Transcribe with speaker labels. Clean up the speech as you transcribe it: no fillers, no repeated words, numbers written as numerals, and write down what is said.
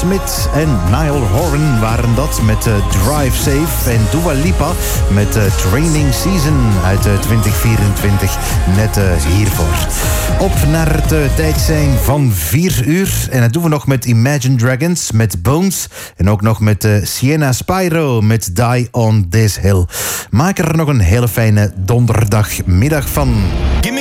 Speaker 1: Smith en Niall Horan waren dat met Drive Safe. En Dua Lipa met Training Season uit 2024. Net hiervoor. Op naar het tijd van 4 uur. En dat doen we nog met Imagine Dragons, met Bones. En ook nog met Sienna Spyro met Die on This Hill. Maak er nog een hele fijne donderdagmiddag van.
Speaker 2: Give me